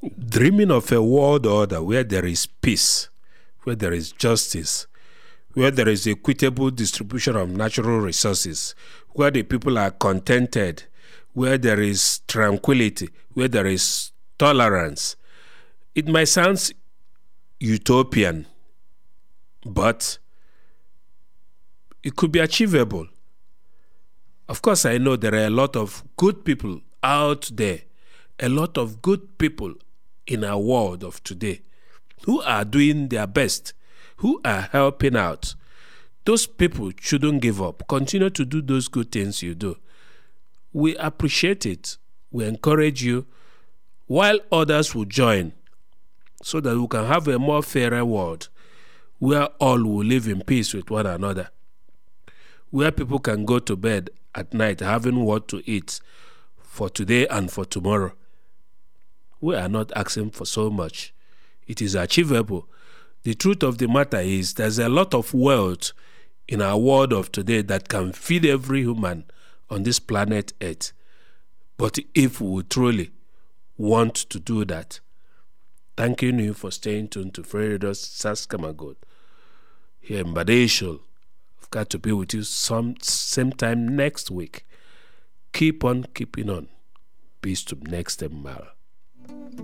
Dreaming of a world order where there is peace, where there is justice, where there is equitable distribution of natural resources, where the people are contented, where there is tranquility, where there is tolerance. It might sound utopian, but it could be achievable. Of course, I know there are a lot of good people out there, a lot of good people in our world of today who are doing their best, who are helping out. Those people shouldn't give up. Continue to do those good things you do. We appreciate it. We encourage you, while others will join, so that we can have a more fairer world where all will live in peace with one another, where people can go to bed at night having what to eat for today and for tomorrow. We are not asking for so much. It is achievable. The truth of the matter is there's a lot of wealth in our world of today that can feed every human on this planet Earth. But if we truly want to do that, thanking you for staying tuned to Fredo's Saskamagood here in Badeshul. I've got to be with you same time next week. Keep on keeping on. Peace to next time.